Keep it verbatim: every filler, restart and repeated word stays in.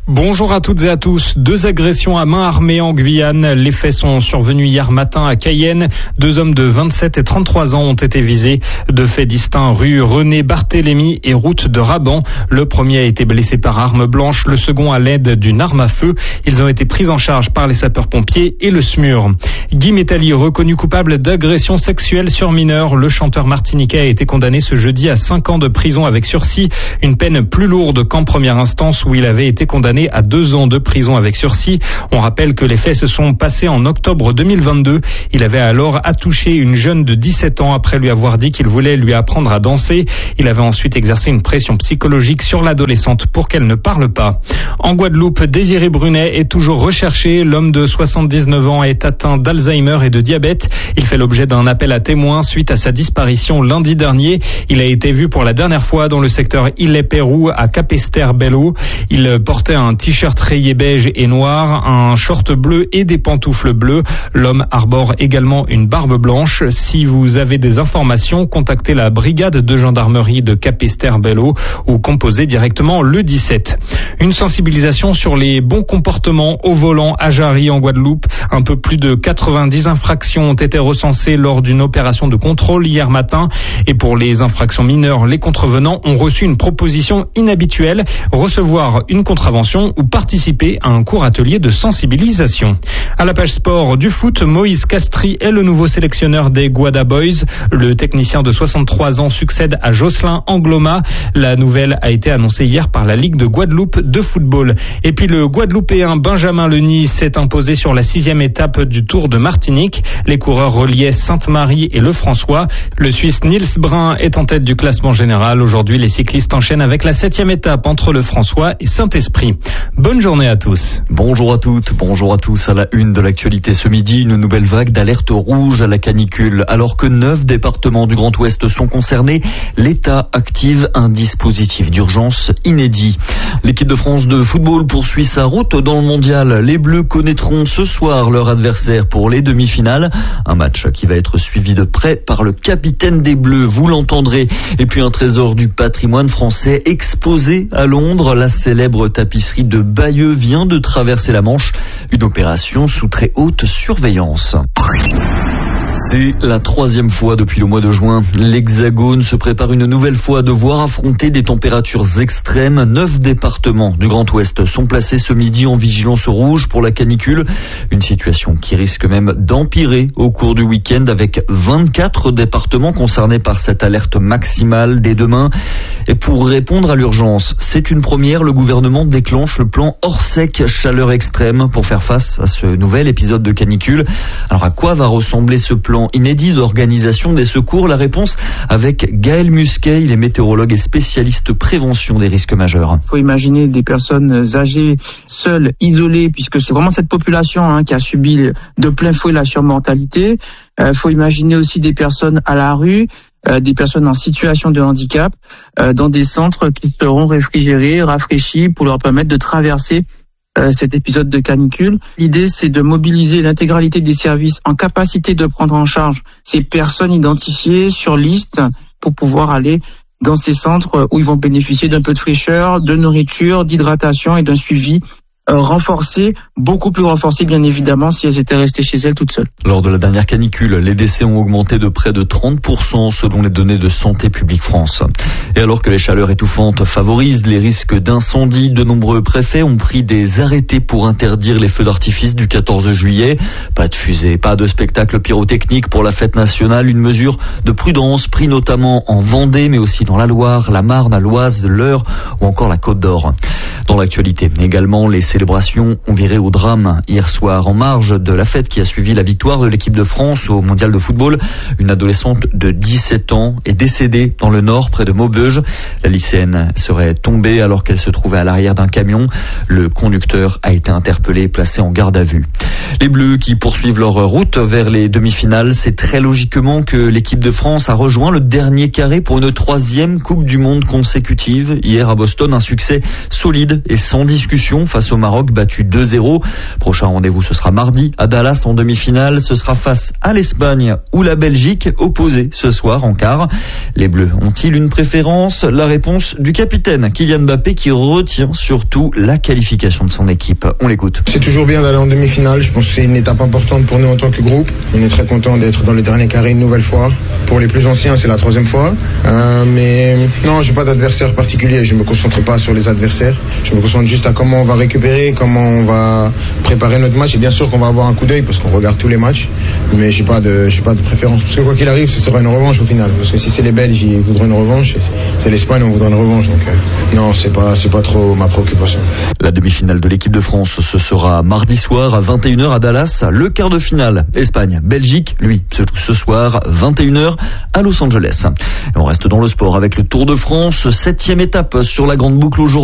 Bonjour à toutes et à tous. Deux agressions à main armée en Guyane. Les faits sont survenus hier matin à Cayenne. Deux hommes de vingt-sept et trente-trois ans ont été visés. Deux faits distincts rue René Barthélemy et route de Raban. Le premier a été blessé par arme blanche, le second à l'aide d'une arme à feu. Ils ont été pris en charge par les sapeurs-pompiers et le S M U R. Guy Mettali, reconnu coupable d'agression sexuelle sur mineur. Le chanteur martiniquais a été condamné ce jeudi à cinq ans de prison avec sursis. Une peine plus lourde qu'en première instance où il avait été condamné à deux ans de prison avec sursis. On rappelle que les faits se sont passés en octobre deux mille vingt-deux. Il avait alors attouché une jeune de dix-sept ans après lui avoir dit qu'il voulait lui apprendre à danser. Il avait ensuite exercé une pression psychologique sur l'adolescente pour qu'elle ne parle pas. En Guadeloupe, Désiré Brunet est toujours recherché. L'homme de soixante-dix-neuf ans est atteint d'Alzheimer et de diabète. Il fait l'objet d'un appel à témoins suite à sa disparition lundi dernier. Il a été vu pour la dernière fois dans le secteur Île-et-Pérou à Capesterre-Belle-Eau. Il portait un t-shirt rayé beige et noir, un short bleu et des pantoufles bleues. L'homme arbore également une barbe blanche. Si vous avez des informations, contactez la brigade de gendarmerie de Capesterre-Belle-Eau ou composez directement le dix-sept. Une sensibilisation sur les bons comportements au volant à Jarry en Guadeloupe. Un peu plus de quatre-vingt-dix infractions ont été recensées lors d'une opération de contrôle hier matin. Et pour les infractions mineures, les contrevenants ont reçu une proposition inhabituelle, recevoir une contravention ou participer à un court atelier de sensibilisation. À la page sport du foot, Moïse Castries est le nouveau sélectionneur des Guada Boys. Le technicien de soixante-trois ans succède à Jocelyn Angloma. La nouvelle a été annoncée hier par la Ligue de Guadeloupe de football. Et puis le Guadeloupéen Benjamin Leny s'est imposé sur la sixième étape du Tour de Martinique. Les coureurs reliaient Sainte-Marie et Le François. Le Suisse Nils Brun est en tête du classement général. Aujourd'hui, les cyclistes enchaînent avec la septième étape entre Le François et Saint-Esprit. Bonne journée à tous. Bonjour à toutes, bonjour à tous. À la une de l'actualité ce midi, une nouvelle vague d'alerte rouge à la canicule. Alors que neuf départements du Grand Ouest sont concernés, l'État active un dispositif d'urgence inédit. L'équipe de France de football poursuit sa route dans le mondial. Les Bleus connaîtront ce soir leur adversaire pour les demi-finales. Un match qui va être suivi de près par le capitaine des Bleus, vous l'entendrez. Et puis un trésor du patrimoine français exposé à Londres. La célèbre tapisserie de Bayeux vient de traverser la Manche. Une opération sous très haute surveillance. C'est la troisième fois depuis le mois de juin. L'Hexagone se prépare une nouvelle fois à devoir affronter des températures extrêmes. Neuf départements du Grand Ouest sont placés ce midi en vigilance rouge pour la canicule. Une situation qui risque même d'empirer au cours du week-end avec vingt-quatre départements concernés par cette alerte maximale dès demain. Et pour répondre à l'urgence, c'est une première, le gouvernement déclenche le plan Orsec chaleur extrême pour faire face à ce nouvel épisode de canicule. Alors à quoi va ressembler ce plan inédit d'organisation des secours? La réponse avec Gaël Musquet, il est météorologue et spécialiste prévention des risques majeurs. Il faut imaginer des personnes âgées, seules, isolées, puisque c'est vraiment cette population hein, qui a subi de plein fouet la surmortalité. Il euh, faut imaginer aussi des personnes à la rue, euh, des personnes en situation de handicap, euh, dans des centres qui seront réfrigérés, rafraîchis pour leur permettre de traverser Euh, cet épisode de canicule. L'idée, c'est de mobiliser l'intégralité des services en capacité de prendre en charge ces personnes identifiées sur liste pour pouvoir aller dans ces centres où ils vont bénéficier d'un peu de fraîcheur, de nourriture, d'hydratation et d'un suivi euh, renforcé, beaucoup plus renforcé bien évidemment si elles étaient restées chez elles toutes seules. Lors de la dernière canicule, les décès ont augmenté de près de trente pour cent selon les données de Santé publique France. Et alors que les chaleurs étouffantes favorisent les risques d'incendie, de nombreux préfets ont pris des arrêtés pour interdire les feux d'artifice du quatorze juillet. Pas de fusées, pas de spectacle pyrotechnique pour la fête nationale, une mesure de prudence prise notamment en Vendée mais aussi dans la Loire, la Marne, l'Oise, l'Eure ou encore la Côte d'Or. Dans l'actualité également, les célébrations ont viré au drame hier soir en marge de la fête qui a suivi la victoire de l'équipe de France au mondial de football. Une adolescente de dix-sept ans est décédée dans le Nord près de Maubeuge. La lycéenne serait tombée alors qu'elle se trouvait à l'arrière d'un camion. Le conducteur a été interpellé et placé en garde à vue. Les Bleus qui poursuivent leur route vers les demi-finales, c'est très logiquement que l'équipe de France a rejoint le dernier carré pour une troisième Coupe du Monde consécutive. Hier à Boston, un succès solide rapide et sans discussion face au Maroc battu deux zéro. Prochain rendez-vous, ce sera mardi à Dallas en demi-finale. Ce sera face à l'Espagne ou la Belgique, opposés ce soir en quart. Les Bleus ont-ils une préférence? La réponse du capitaine Kylian Mbappé qui retient surtout la qualification de son équipe. On l'écoute. C'est toujours bien d'aller en demi-finale. Je pense que c'est une étape importante pour nous en tant que groupe. On est très content d'être dans le dernier carré une nouvelle fois. Pour les plus anciens, c'est la troisième fois. Euh, mais non, j'ai pas d'adversaire particulier. Je me concentre pas sur les adversaires. Je me concentre juste à comment on va récupérer, comment on va préparer notre match. Et bien sûr qu'on va avoir un coup d'œil parce qu'on regarde tous les matchs. Mais j'ai pas de, j'ai pas de préférence. Parce que quoi qu'il arrive, ce sera une revanche au final. Parce que si c'est les Belges, ils voudront une revanche. C'est l'Espagne, on voudra une revanche. Donc euh, non, c'est pas, c'est pas trop ma préoccupation. La demi-finale de l'équipe de France, ce sera mardi soir à vingt et une heures à Dallas. Le quart de finale, Espagne-Belgique, lui, se joue ce soir vingt et une heures à Los Angeles. Et on reste dans le sport avec le Tour de France, septième étape sur la grande boucle aujourd'hui.